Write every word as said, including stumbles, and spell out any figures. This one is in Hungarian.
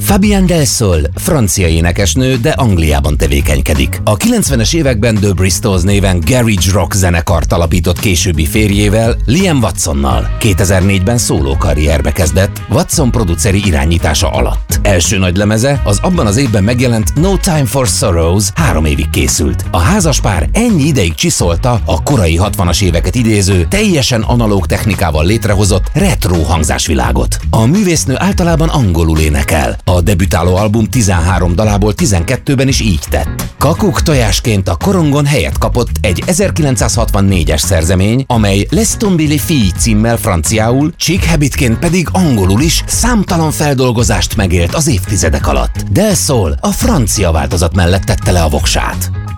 Fabienne Del Sol francia énekesnő, de Angliában tevékenykedik. A kilencvenes években The Bristols néven garage rock zenekart alapított későbbi férjével, Liam Watsonnal. kétezer-négyben szóló karrierbe kezdett, Watson produceri irányítása alatt. Első nagy lemeze az abban az évben megjelent No Time for Sorrows három évig készült. A házaspár ennyi ideig csiszolta a korai hatvanas éveket idéző, teljesen analóg technikával létrehozott retro hangzásvilágot. A művésznő általában angolul énekel. A debütáló album tizenhárom dalából tizenkettőben is így tett. Kakuk tojásként a korongon helyet kapott egy ezerkilencszázhatvannégyes szerzemény, amely Les Tomber les filles címmel franciául, Chic Habitként pedig angolul is számtalan feldolgozást megélt az évtizedek alatt. Del Sol a francia változat mellett tette le a voksát.